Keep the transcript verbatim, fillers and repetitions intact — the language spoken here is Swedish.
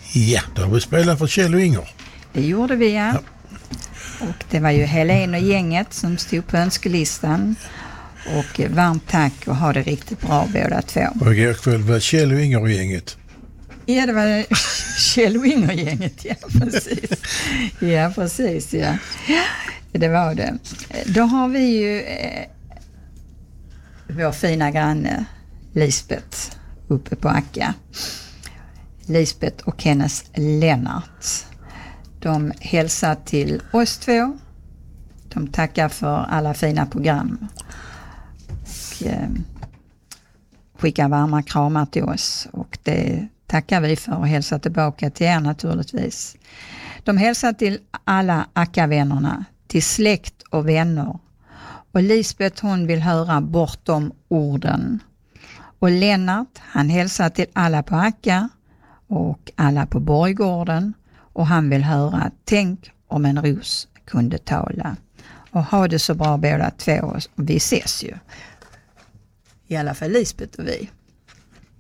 Ja, då har vi spelat för Kjell och Inger. Det gjorde vi, ja. Ja. Och det var ju Helen och gänget som stod på önskelistan. Och varmt tack och ha det riktigt bra båda två. Och igår kväll var Kjell och Inger och gänget. Ja, det var Kjell och Inger-gänget, ja precis. Ja, precis, ja. Det var det. Då har vi ju eh, vår fina granne Lisbeth uppe på Acka. Lisbeth och hennes Lennart. De hälsar till oss två. De tackar för alla fina program. Och eh, skickar varma kramar till oss. Och det tackar vi för och hälsar tillbaka till er naturligtvis. De hälsar till alla Acka-vännerna, till släkt och vänner. Och Lisbeth, hon vill höra bortom orden. Och Lennart, han hälsar till alla på Acka och alla på Borggården. Och han vill höra tänk om en ros kunde tala. Och ha det så bra båda två. Och vi ses ju. I alla fall Lisbeth och vi.